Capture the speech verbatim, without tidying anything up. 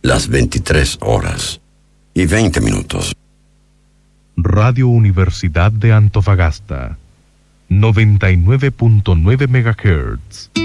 las veintitrés horas y veinte minutos. Radio Universidad de Antofagasta, noventa y nueve punto nueve megahertz.